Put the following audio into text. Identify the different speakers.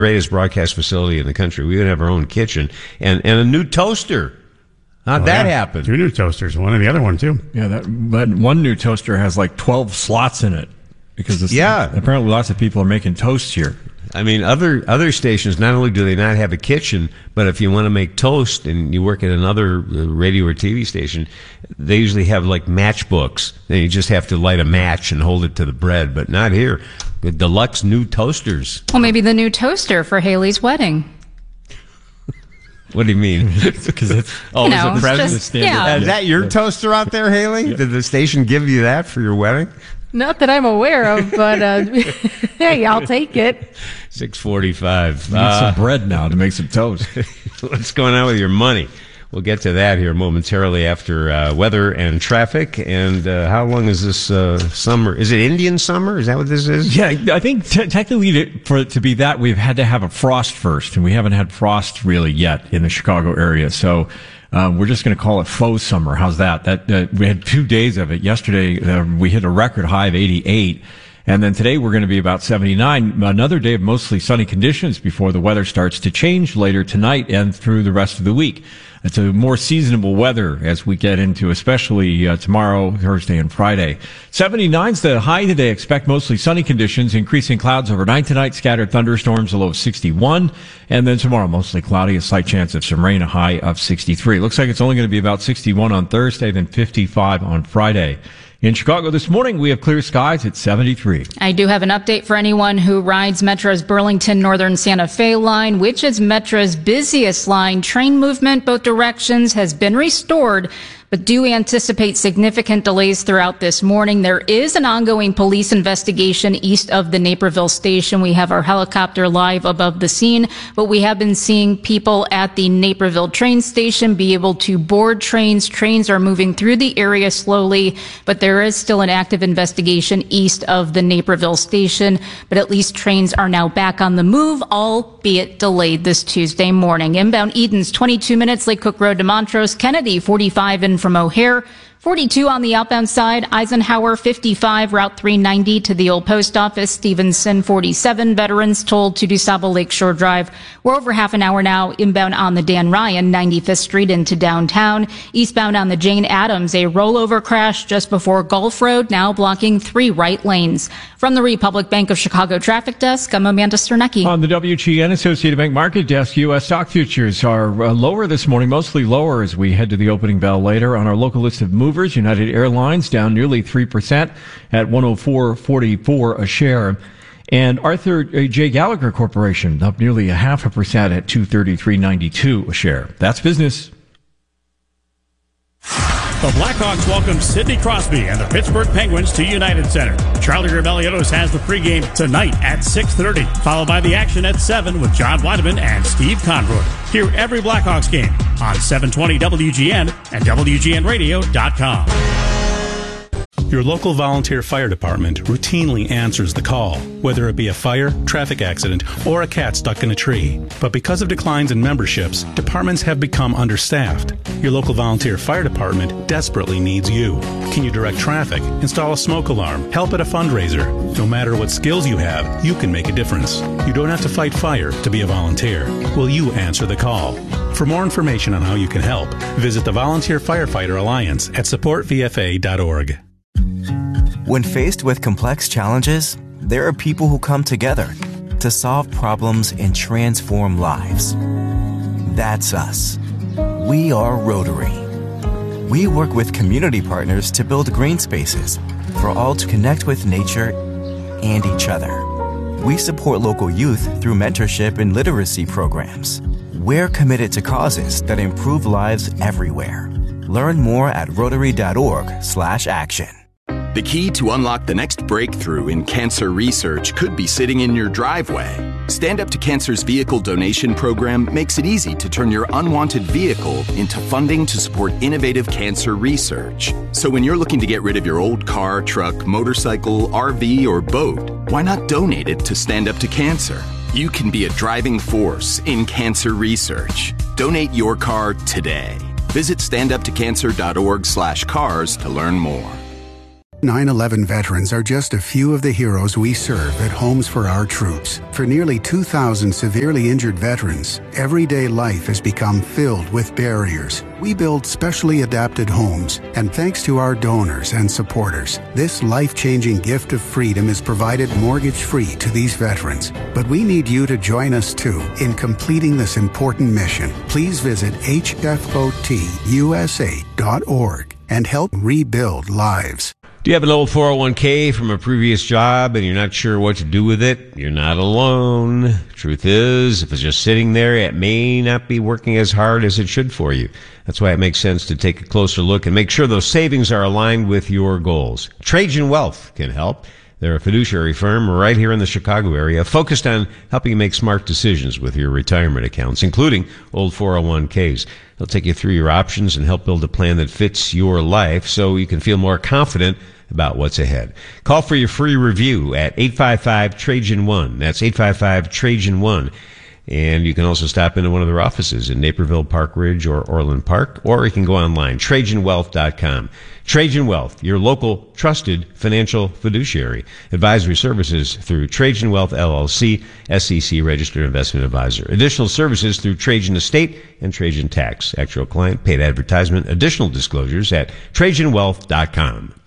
Speaker 1: greatest broadcast facility in the country. We would have our own kitchen and a new toaster. How'd that happen?
Speaker 2: 2 new toasters, one and the other one too.
Speaker 3: Yeah, that one new toaster has like 12 slots in it because apparently lots of people are making toast here.
Speaker 1: I mean, other stations, not only do they not have a kitchen, but if you want to make toast and you work at another radio or TV station, they usually have like matchbooks. And you just have to light a match and hold it to the bread, but not here. The deluxe new toasters.
Speaker 4: Well, maybe the new toaster for Haley's wedding.
Speaker 1: What do you mean?
Speaker 3: Because it's
Speaker 1: is a present?
Speaker 4: Yeah.
Speaker 1: Is that your toaster out there, Haley?
Speaker 3: Yeah.
Speaker 1: Did the station give you that for your wedding?
Speaker 5: Not that I'm aware of, but hey, I'll take it.
Speaker 1: 6:45.
Speaker 3: Need some bread now to make some toast.
Speaker 1: What's going on with your money? We'll get to that here momentarily after weather and traffic. And how long is this summer? Is it Indian summer? Is that what this is?
Speaker 3: Yeah, I think technically for it to be that, we've had to have a frost first, and we haven't had frost really yet in the Chicago area. So we're just going to call it faux summer. How's that? We had 2 days of it. Yesterday, we hit a record high of 88. And then today we're going to be about 79. Another day of mostly sunny conditions before the weather starts to change later tonight and through the rest of the week. It's a more seasonable weather as we get into especially tomorrow, Thursday, and Friday. 79's the high today. Expect mostly sunny conditions, increasing clouds overnight tonight, scattered thunderstorms, a low of 61. And then tomorrow, mostly cloudy, a slight chance of some rain, a high of 63. Looks like it's only going to be about 61 on Thursday, then 55 on Friday. In Chicago this morning, we have clear skies at 73.
Speaker 4: I do have an update for anyone who rides Metra's Burlington Northern Santa Fe line, which is Metra's busiest line. Train movement both directions has been restored, but do anticipate significant delays throughout this morning. There is an ongoing police investigation east of the Naperville station. We have our helicopter live above the scene, but we have been seeing people at the Naperville train station be able to board trains. Trains are moving through the area slowly, but there is still an active investigation east of the Naperville station. But at least trains are now back on the move, albeit delayed this Tuesday morning. Inbound Edens, 22 minutes, Lake Cook Road to Montrose. Kennedy, 45 in from O'Hare. 42 on the outbound side, Eisenhower 55, Route 390 to the old post office, Stevenson 47, Veterans toll to DuSable Lakeshore Drive. We're over half an hour now inbound on the Dan Ryan, 95th Street into downtown. Eastbound on the Jane Addams, a rollover crash just before Gulf Road, now blocking 3 right lanes. From the Republic Bank of Chicago Traffic Desk, I'm Amanda Sternecki.
Speaker 3: On the WGN Associated Bank Market Desk, U.S. stock futures are lower this morning, mostly lower as we head to the opening bell later. On our local list of movers, United Airlines down nearly 3% at $104.44 a share. And Arthur J. Gallagher Corporation up nearly 0.5% at $233.92 a share. That's business.
Speaker 6: The Blackhawks welcome Sidney Crosby and the Pittsburgh Penguins to United Center. Charlie Rebelliottos has the pregame tonight at 6:30, followed by the action at 7 with John Weideman and Steve Conroy. Hear every Blackhawks game on 720 WGN and WGNradio.com.
Speaker 7: Your local volunteer fire department routinely answers the call, whether it be a fire, traffic accident, or a cat stuck in a tree. But because of declines in memberships, departments have become understaffed. Your local volunteer fire department desperately needs you. Can you direct traffic, install a smoke alarm, help at a fundraiser? No matter what skills you have, you can make a difference. You don't have to fight fire to be a volunteer. Will you answer the call? For more information on how you can help, visit the Volunteer Firefighter Alliance at supportvfa.org.
Speaker 8: When faced with complex challenges, there are people who come together to solve problems and transform lives. That's us. We are Rotary. We work with community partners to build green spaces for all to connect with nature and each other. We support local youth through mentorship and literacy programs. We're committed to causes that improve lives everywhere. Learn more at rotary.org/action.
Speaker 9: The key to unlock the next breakthrough in cancer research could be sitting in your driveway. Stand Up to Cancer's vehicle donation program makes it easy to turn your unwanted vehicle into funding to support innovative cancer research. So when you're looking to get rid of your old car, truck, motorcycle, RV, or boat, why not donate it to Stand Up to Cancer? You can be a driving force in cancer research. Donate your car today. Visit standuptocancer.org/cars to learn more.
Speaker 10: 9/11 veterans are just a few of the heroes we serve at Homes for Our Troops. For nearly 2,000 severely injured veterans, everyday life has become filled with barriers. We build specially adapted homes, and thanks to our donors and supporters, this life-changing gift of freedom is provided mortgage-free to these veterans. But we need you to join us too in completing this important mission. Please visit hfotusa.org and help rebuild lives.
Speaker 1: Do you have an old 401k from a previous job and you're not sure what to do with it? You're not alone. Truth is, if it's just sitting there, it may not be working as hard as it should for you. That's why it makes sense to take a closer look and make sure those savings are aligned with your goals. Trajan Wealth can help. They're a fiduciary firm right here in the Chicago area, focused on helping you make smart decisions with your retirement accounts, including old 401ks. They'll take you through your options and help build a plan that fits your life so you can feel more confident about what's ahead. Call for your free review at 855-TRAJAN-1. That's 855-TRAJAN-1. And you can also stop into one of their offices in Naperville, Park Ridge, or Orland Park, or you can go online, TrajanWealth.com. Trajan Wealth, your local trusted financial fiduciary. Advisory services through Trajan Wealth LLC, SEC registered investment advisor. Additional services through Trajan Estate and Trajan Tax. Actual client paid advertisement. Additional disclosures at TrajanWealth.com.